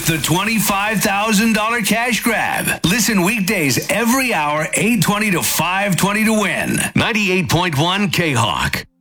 the $25,000 cash grab. Listen weekdays every hour, 8:20 to 5:20 to win. 98.1 K-Hawk.